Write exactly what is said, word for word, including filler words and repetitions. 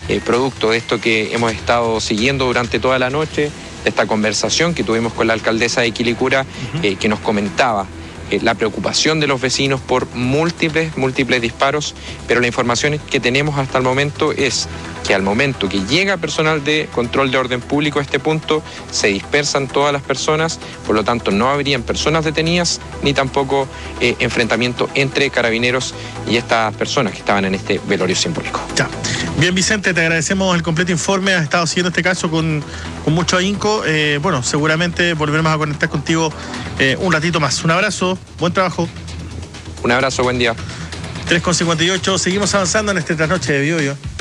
eh, producto de esto que hemos estado siguiendo durante toda la noche, de esta conversación que tuvimos con la alcaldesa de Quilicura, uh-huh. eh, que nos comentaba eh, la preocupación de los vecinos por múltiples, múltiples disparos, pero la información que tenemos hasta el momento es que al momento que llega personal de control de orden público a este punto, se dispersan todas las personas, por lo tanto no habrían personas detenidas, ni tampoco eh, enfrentamiento entre carabineros y estas personas que estaban en este velorio simbólico. Ya. Bien, Vicente, te agradecemos el completo informe, has estado siguiendo este caso con, con mucho ahínco. Eh, bueno, seguramente volveremos a conectar contigo eh, un ratito más. Un abrazo, buen trabajo. Un abrazo, buen día. tres con cincuenta y ocho, seguimos avanzando en este trasnoche de Biobío.